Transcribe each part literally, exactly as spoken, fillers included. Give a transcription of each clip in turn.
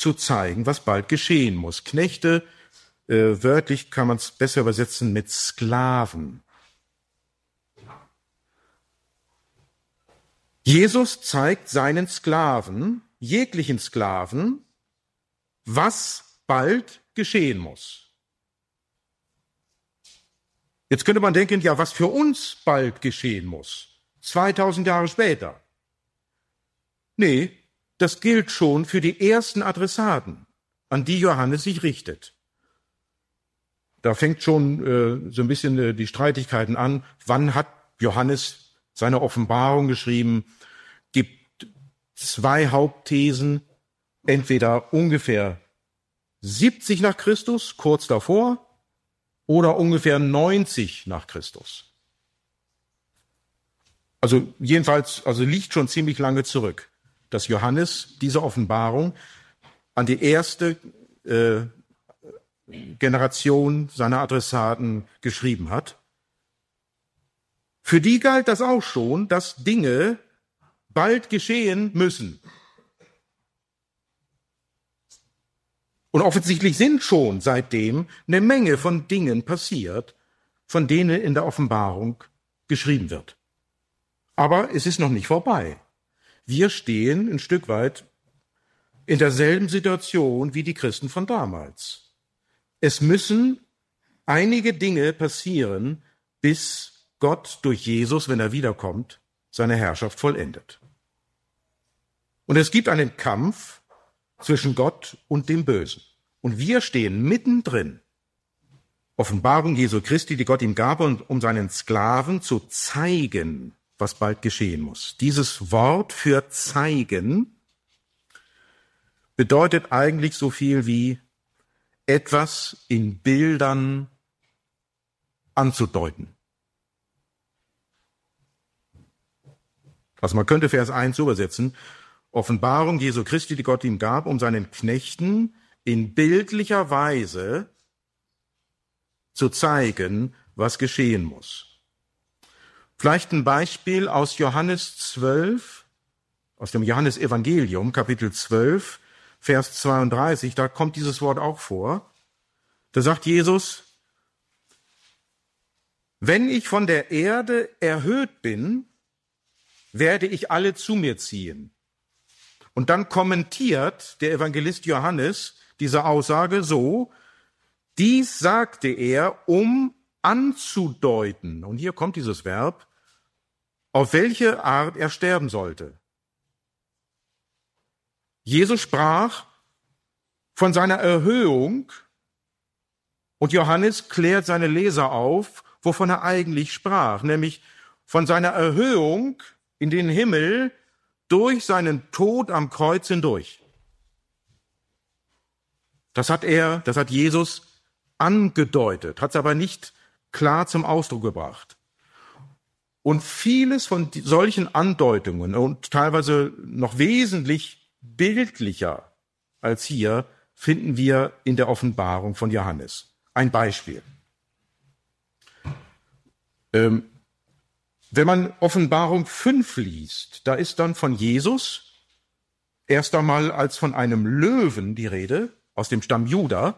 zu zeigen, was bald geschehen muss. Knechte, äh, wörtlich kann man es besser übersetzen mit Sklaven. Jesus zeigt seinen Sklaven, jeglichen Sklaven, was bald geschehen muss. Jetzt könnte man denken, ja, was für uns bald geschehen muss, zweitausend Jahre später. Nee, das gilt schon für die ersten Adressaten, an die Johannes sich richtet. Da fängt schon äh, so ein bisschen äh, die Streitigkeiten an. Wann hat Johannes seine Offenbarung geschrieben? Gibt zwei Hauptthesen, entweder ungefähr siebzig nach Christus, kurz davor, oder ungefähr neunzig nach Christus. Also jedenfalls, also liegt schon ziemlich lange zurück, dass Johannes diese Offenbarung an die erste äh, Generation seiner Adressaten geschrieben hat. Für die galt das auch schon, dass Dinge bald geschehen müssen. Und offensichtlich sind schon seitdem eine Menge von Dingen passiert, von denen in der Offenbarung geschrieben wird. Aber es ist noch nicht vorbei. Wir stehen ein Stück weit in derselben Situation wie die Christen von damals. Es müssen einige Dinge passieren, bis Gott durch Jesus, wenn er wiederkommt, seine Herrschaft vollendet. Und es gibt einen Kampf zwischen Gott und dem Bösen. Und wir stehen mittendrin. Offenbarung Jesu Christi, die Gott ihm gab, um seinen Sklaven zu zeigen, was bald geschehen muss. Dieses Wort für zeigen bedeutet eigentlich so viel wie etwas in Bildern anzudeuten. Also man könnte Vers eins so übersetzen: Offenbarung Jesu Christi, die Gott ihm gab, um seinen Knechten in bildlicher Weise zu zeigen, was geschehen muss. Vielleicht ein Beispiel aus Johannes zwölf, aus dem Johannesevangelium, Kapitel zwölf, Vers zweiunddreißig, da kommt dieses Wort auch vor. Da sagt Jesus: Wenn ich von der Erde erhöht bin, werde ich alle zu mir ziehen. Und dann kommentiert der Evangelist Johannes diese Aussage so: Dies sagte er, um anzudeuten, und hier kommt dieses Verb, auf welche Art er sterben sollte. Jesus sprach von seiner Erhöhung und Johannes klärt seine Leser auf, wovon er eigentlich sprach, nämlich von seiner Erhöhung in den Himmel durch seinen Tod am Kreuz hindurch. Das hat er, das hat Jesus angedeutet, hat es aber nicht klar zum Ausdruck gebracht. Und vieles von solchen Andeutungen und teilweise noch wesentlich bildlicher als hier finden wir in der Offenbarung von Johannes. Ein Beispiel. Ähm, wenn man Offenbarung fünf liest, da ist dann von Jesus erst einmal als von einem Löwen die Rede aus dem Stamm Juda.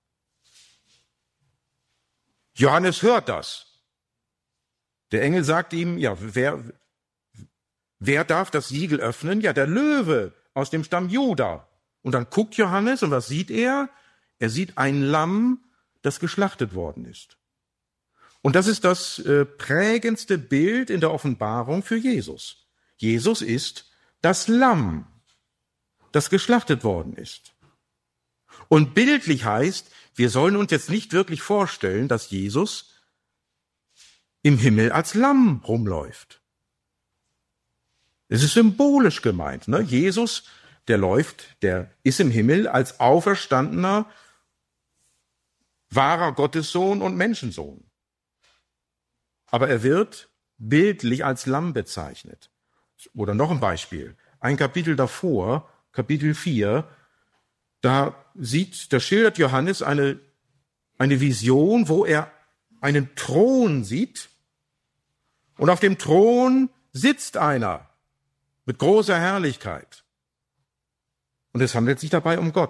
Johannes hört das. Der Engel sagt ihm, ja, wer, wer darf das Siegel öffnen? Ja, der Löwe aus dem Stamm Juda. Und dann guckt Johannes und was sieht er? Er sieht ein Lamm, das geschlachtet worden ist. Und das ist das äh, prägendste Bild in der Offenbarung für Jesus. Jesus ist das Lamm, das geschlachtet worden ist. Und bildlich heißt, wir sollen uns jetzt nicht wirklich vorstellen, dass Jesus im Himmel als Lamm rumläuft. Es ist symbolisch gemeint. Ne? Jesus, der läuft, der ist im Himmel als auferstandener, wahrer Gottessohn und Menschensohn. Aber er wird bildlich als Lamm bezeichnet. Oder noch ein Beispiel. Ein Kapitel davor, Kapitel vier, da sieht, da schildert Johannes eine, eine Vision, wo er einen Thron sieht und auf dem Thron sitzt einer mit großer Herrlichkeit. Und es handelt sich dabei um Gott.